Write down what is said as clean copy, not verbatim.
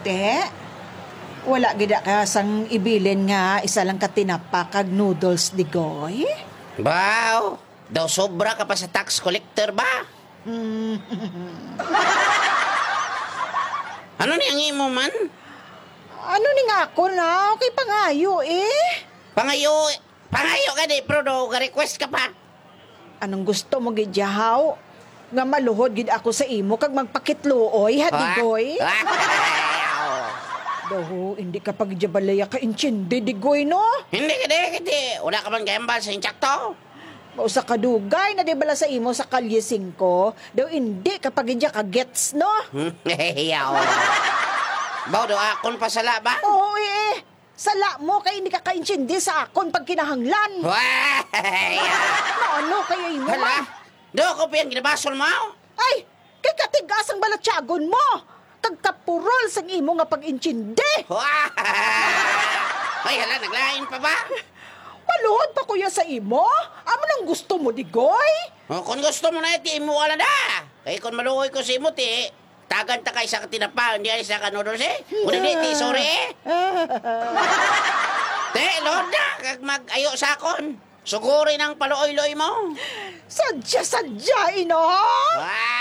Te, wala gida ka sang ibilin nga isa lang ka tinapa kag noodles digoy? Wow! Daw sobra ka pa sa tax collector ba? Ano niyang imo man? Ano ni nga ako na? Okay pangayo eh. Pangayo ka di, pero daw ka-request ka pa. Anong gusto mo gidyahaw? Nga maluhod gid ako sa imo kag magpakitluoy hadigoy. Daw, hindi ka pagjabalaya ka inchindi digoy no? Hindi. Wala ka man gayambal sa inchakto. Mausa ka dugay na di bala sa imo sa kalye 5, daw hindi ka pagidya ka gets no? Yaw. Baw daw akon pasala ba? Oo eh. Sala mo kay hindi ka kainchindi sa akon pag kinahanglan. Ano kaya imo? Hala, daw ko piyang ginabasol mo? Ay, kay katigas ang balatyagon mo. Kagkapurol sang imo nga pag-inchindi. Ay, hala, naglain pa ba? Paluhod pa kuya sa imo? Amo nang gusto mo, digoy? Kung gusto mo na iti, imo wala na. Kaya kung maluhoy ko si imo, ti, tagan ta ka isa ka tinapa, hindi ay isa ka noodles eh. Kung hindi, ti, sorry eh. Te, load na, kag mag-ayo sa akon. Sugurin ang paluoy-loy mo. Sadya, ino!